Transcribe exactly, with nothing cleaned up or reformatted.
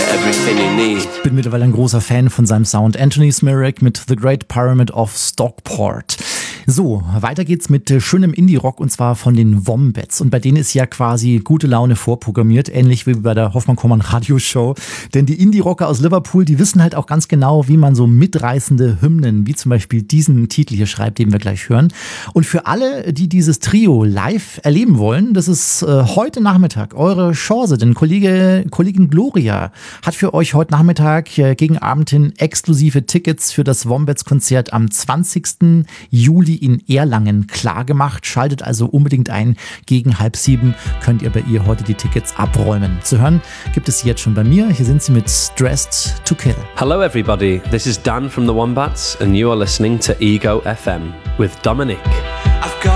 get everything you need. Ich bin mittlerweile ein großer Fan von seinem Sound. Anthony Smirek mit The Great Pyramid of Stockport. So, weiter geht's mit äh, schönem Indie-Rock und zwar von den Wombats. Und bei denen ist ja quasi gute Laune vorprogrammiert, ähnlich wie bei der Hoffmann-Kollmann-Radio-Show. Denn die Indie-Rocker aus Liverpool, die wissen halt auch ganz genau, wie man so mitreißende Hymnen, wie zum Beispiel diesen Titel hier schreibt, den wir gleich hören. Und für alle, die dieses Trio live erleben wollen, das ist äh, heute Nachmittag eure Chance. Denn Kollege, Kollegin Gloria hat für euch heute Nachmittag äh, gegen Abend hin exklusive Tickets für das Wombats-Konzert am zwanzigsten Juli in Erlangen klargemacht. Schaltet also unbedingt ein. Gegen halb sieben könnt ihr bei ihr heute die Tickets abräumen. Zu hören gibt es sie jetzt schon bei mir. Hier sind sie mit Dressed to Kill. Hello everybody, this is Dan from the Wombats and you are listening to Ego F M with Dominic.